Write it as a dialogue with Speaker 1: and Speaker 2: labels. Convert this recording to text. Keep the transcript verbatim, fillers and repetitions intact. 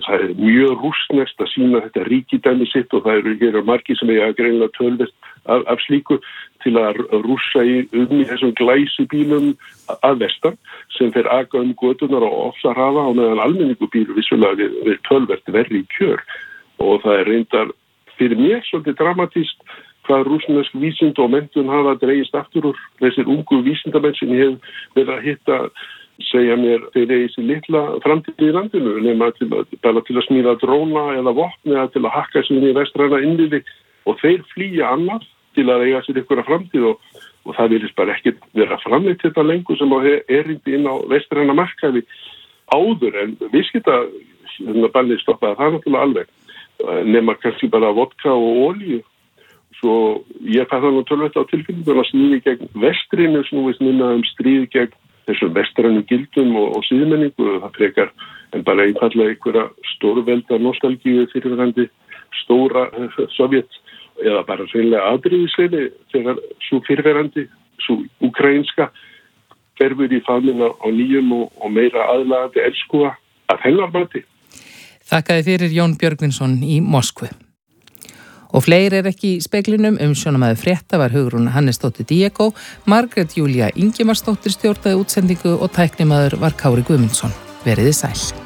Speaker 1: það er mjög rússneskt að sýna þetta ríkidæmi sitt og það eru hér margir sem eiga greinilega tölvert af, af slíku til að rússa í um í þessum glæsibílum að vestan sem fer aka um götunar og ofsa hraða og meðan almenningu býr vissulega við, við tölvert verri kjör og það er reyndar fyrir mér svolítið dramatískt hvað rússnesk vísind og menntun hafa dregist aftur úr þessir ungu vísindamenn sem ég hef verið að hitta segja mér þeir eigi þessi litla framtíð í landinu nema til að, til að smíða dróna eða vopn eða til að hakka sig inn í vestræna innviði og þeir flýja annað til að eiga sér einhverja framtíð og, og það virðist bara ekkert vera framleitt þetta lengur sem á erindi inn á vestræna markaði áður en viðskipta bannið stoppaði það náttúrulega alveg nema kannski bara vodka og olíu svo ég fæ það nú tölvöld á tilfellinu að snýði gegn vestrinu snúist minna um stríð gegn þessum vestrænum gildum og, og síðmenningu það frekar en bara einfallega einhverja stórvelda nostalgíu fyrirverandi stóra uh, Sovjet eða bara hreinlega aðdrýðisleili þegar svo fyrirverandi, svo ukrainska hverfur í famina á nýjum og, og meira aðlagandi elskúa að hennar mati.
Speaker 2: Þakkaði fyrir Jón Björgvinsson í Moskvu. Og fleiri er ekki í speglinum, umsjónamaður frétta var Hugrún Hannesdóttir Diego, Margrét Júlía Ingimarsdóttir stjórnaði útsendingu og tæknimaður var Kári Guðmundsson. Veriði sæl.